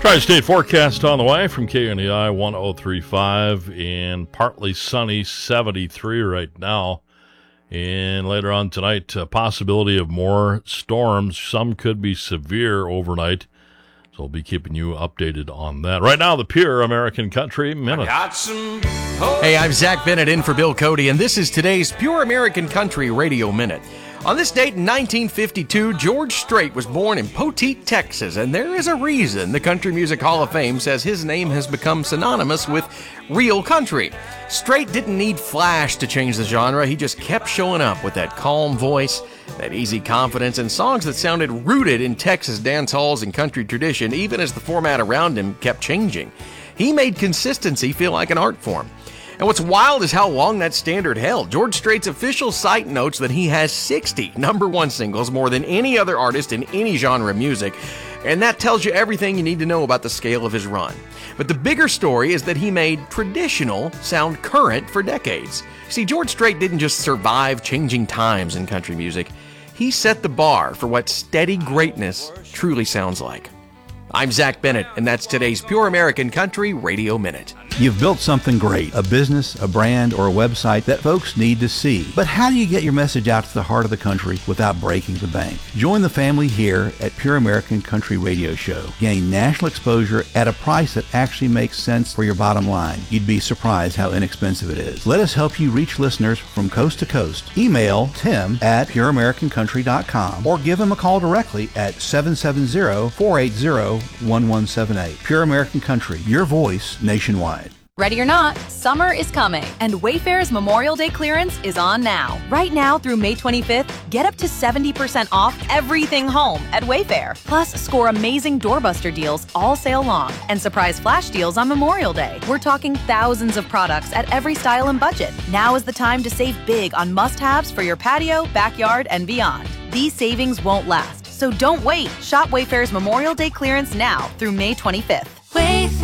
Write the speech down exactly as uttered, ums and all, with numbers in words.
Tri-State forecast on the way from K N E I one oh three point five and partly sunny, seventy-three right now. And later on tonight, a possibility of more storms. Some could be severe overnight. So we'll be keeping you updated on that. Right now, the Pure American Country Minute. Hey, I'm Zach Bennett in for Bill Cody, and this is today's Pure American Country Radio Minute. On this date in nineteen fifty-two, George Strait was born in Poteet, Texas, and there is a reason the Country Music Hall of Fame says his name has become synonymous with real country. Strait didn't need flash to change the genre. He just kept showing up with that calm voice, that easy confidence, and songs that sounded rooted in Texas dance halls and country tradition, even as the format around him kept changing. He made consistency feel like an art form. And what's wild is how long that standard held. George Strait's official site notes that he has sixty number one singles, more than any other artist in any genre of music, and that tells you everything you need to know about the scale of his run. But the bigger story is that he made traditional sound current for decades. See, George Strait didn't just survive changing times in country music. He set the bar for what steady greatness truly sounds like. I'm Zach Bennett, and that's today's Pure American Country Radio Minute. You've built something great, a business, a brand, or a website that folks need to see. But how do you get your message out to the heart of the country without breaking the bank? Join the family here at Pure American Country Radio Show. Gain national exposure at a price that actually makes sense for your bottom line. You'd be surprised how inexpensive it is. Let us help you reach listeners from coast to coast. Email Tim at pure american country dot com or give him a call directly at seven seven zero, four eight zero, one one seven eight. Pure American Country, your voice nationwide. Ready or not, summer is coming, and Wayfair's Memorial Day clearance is on now. Right now through May twenty-fifth, get up to seventy percent off everything home at Wayfair. Plus, score amazing doorbuster deals all sale long and surprise flash deals on Memorial Day. We're talking thousands of products at every style and budget. Now is the time to save big on must-haves for your patio, backyard, and beyond. These savings won't last, so don't wait. Shop Wayfair's Memorial Day clearance now through May twenty-fifth. Wayfair.